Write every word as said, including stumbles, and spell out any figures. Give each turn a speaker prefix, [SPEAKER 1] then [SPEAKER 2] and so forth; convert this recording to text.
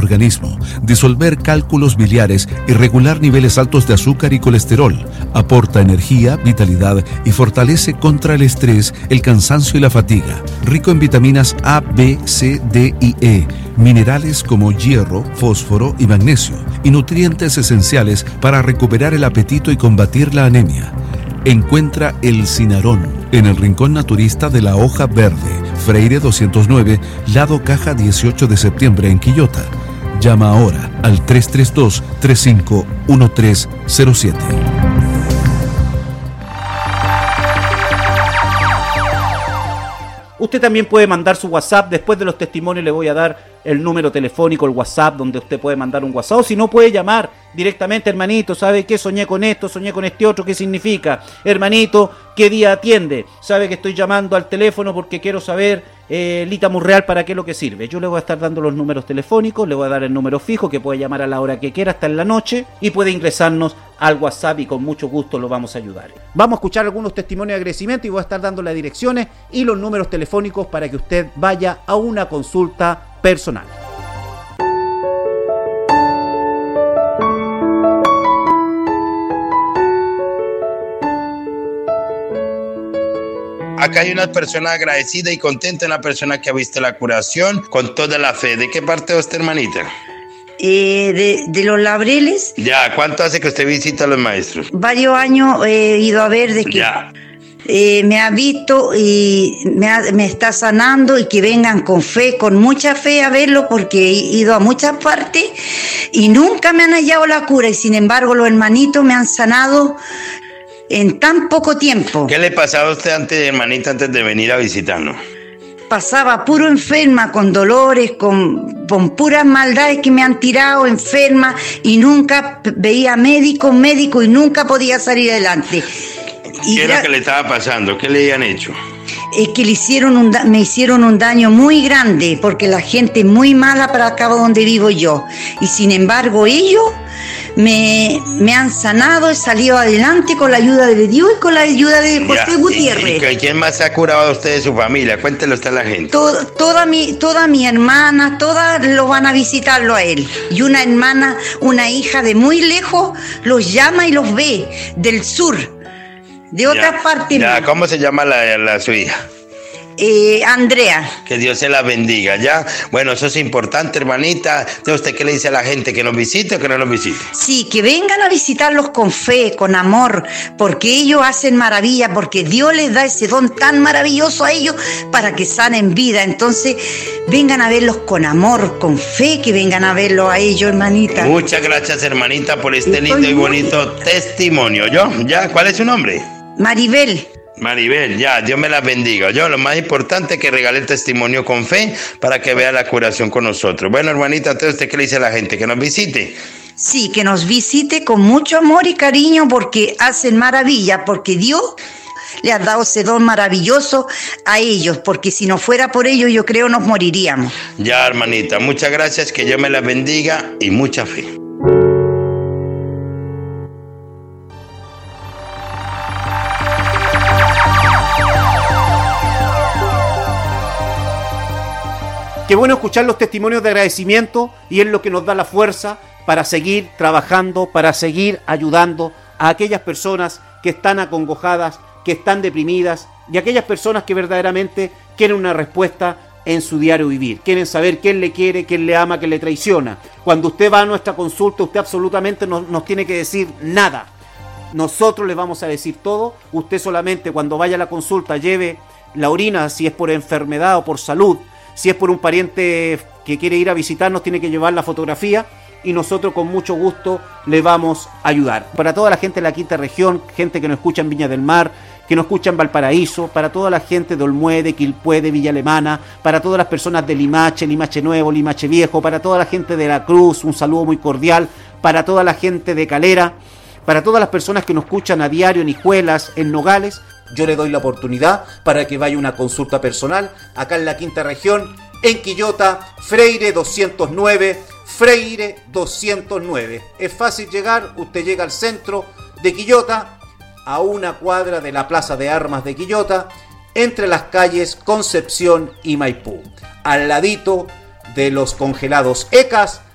[SPEAKER 1] organismo, disolver cálculos biliares y regular niveles altos de azúcar y colesterol. Aporta energía, vitalidad y fortalece contra el estrés, el cansancio y la fatiga. Rico en vitaminas A, B, C, D y E, minerales como hierro, fósforo y magnesio, y nutrientes esenciales para recuperar el apetito y combatir la anemia. Encuentra el Cinarón en el Rincón Naturista de la Hoja Verde, Freire doscientos nueve, lado Caja dieciocho de septiembre en Quillota. Llama ahora al tres tres dos, tres cinco uno tres cero siete.
[SPEAKER 2] Usted también puede mandar su WhatsApp. Después de los testimonios le voy a dar el número telefónico, el WhatsApp, donde usted puede mandar un WhatsApp. O si no, puede llamar directamente. Hermanito, ¿sabe qué? Soñé con esto, soñé con este otro. ¿Qué significa? Hermanito, ¿qué día atiende? ¿Sabe que estoy llamando al teléfono porque quiero saber, eh, Lita Murreal, para qué es lo que sirve? Yo le voy a estar dando los números telefónicos, le voy a dar el número fijo que puede llamar a la hora que quiera, hasta en la noche, y puede ingresarnos al WhatsApp y con mucho gusto lo vamos a ayudar. Vamos a escuchar algunos testimonios de agradecimiento y voy a estar dando las direcciones y los números telefónicos para que usted vaya a una consulta personal.
[SPEAKER 3] Acá hay una persona agradecida y contenta, una persona que ha visto la curación con toda la fe. ¿De qué parte es usted, hermanita?
[SPEAKER 4] Eh, de, de los Labreles.
[SPEAKER 3] Ya, ¿cuánto hace que usted visita a los maestros?
[SPEAKER 4] Varios años he ido a ver de que
[SPEAKER 3] ya.
[SPEAKER 4] eh, me ha visto y me, ha, me está sanando, y que vengan con fe, con mucha fe a verlo, porque he ido a muchas partes y nunca me han hallado la cura, y sin embargo los hermanitos me han sanado en tan poco tiempo.
[SPEAKER 3] ¿Qué le pasaba a usted antes, hermanita, antes de venir a visitarnos?
[SPEAKER 4] Pasaba puro enferma, con dolores, con, con puras maldades que me han tirado enferma, y nunca veía médico, médico, y nunca podía salir adelante.
[SPEAKER 3] ¿Qué y era gra- que le estaba pasando? ¿Qué le habían hecho?
[SPEAKER 4] Es que le hicieron un da- me hicieron un daño muy grande, porque la gente es muy mala para acá donde vivo yo. Y sin embargo ellos me, me han sanado, he salido adelante con la ayuda de Dios y con la ayuda de José ya, Gutiérrez.
[SPEAKER 3] ¿Y, y quién más se ha curado a usted de su familia? Cuéntelo usted a la gente.
[SPEAKER 4] Todo, toda mi, toda mi hermana, todas lo van a visitarlo a él. Y una hermana, una hija de muy lejos, los llama y los ve, del sur, de otra parte.
[SPEAKER 3] Ya, ¿cómo se llama la, la su hija?
[SPEAKER 4] Eh, Andrea.
[SPEAKER 3] Que Dios se la bendiga, ¿ya? Bueno, eso es importante, hermanita. Entonces, ¿usted qué le dice a la gente? ¿Que nos visite o que no nos visite?
[SPEAKER 4] Sí, que vengan a visitarlos con fe, con amor, porque ellos hacen maravilla, porque Dios les da ese don tan maravilloso a ellos para que sanen vida. Entonces, vengan a verlos con amor, con fe, que vengan a verlos a ellos, hermanita.
[SPEAKER 3] Muchas gracias, hermanita, por este Estoy lindo y bonito muy... testimonio. ¿Yo? ¿Ya? ¿Cuál es su nombre?
[SPEAKER 4] Maribel.
[SPEAKER 3] Maribel, ya, Dios me la bendiga. Yo, lo más importante es que regale el testimonio con fe para que vea la curación con nosotros. Bueno, hermanita, entonces, ¿usted qué le dice a la gente? ¿Que nos visite?
[SPEAKER 4] Sí, que nos visite con mucho amor y cariño, porque hacen maravilla, porque Dios le ha dado ese don maravilloso a ellos, porque si no fuera por ellos, yo creo nos moriríamos.
[SPEAKER 3] Ya, hermanita, muchas gracias, que Dios me la bendiga y mucha fe.
[SPEAKER 2] Qué bueno escuchar los testimonios de agradecimiento, y es lo que nos da la fuerza para seguir trabajando, para seguir ayudando a aquellas personas que están acongojadas, que están deprimidas, y aquellas personas que verdaderamente quieren una respuesta en su diario vivir. Quieren saber quién le quiere, quién le ama, quién le traiciona. Cuando usted va a nuestra consulta, usted absolutamente no nos tiene que decir nada. Nosotros le vamos a decir todo. Usted solamente, cuando vaya a la consulta, lleve la orina, si es por enfermedad o por salud. Si es por un pariente que quiere ir a visitarnos, tiene que llevar la fotografía, y nosotros con mucho gusto le vamos a ayudar. Para toda la gente de la quinta región, gente que nos escucha en Viña del Mar, que nos escucha en Valparaíso, para toda la gente de Olmué, de Quilpué, de Villa Alemana, para todas las personas de Limache, Limache Nuevo, Limache Viejo, para toda la gente de La Cruz, un saludo muy cordial, para toda la gente de Calera, para todas las personas que nos escuchan a diario en Hijuelas, en Nogales. Yo le doy la oportunidad para que vaya a una consulta personal acá en la quinta región, en Quillota, Freire doscientos nueve, Freire doscientos nueve. Es fácil llegar, usted llega al centro de Quillota, a una cuadra de la Plaza de Armas de Quillota, entre las calles Concepción y Maipú, al ladito de los congelados E C A S,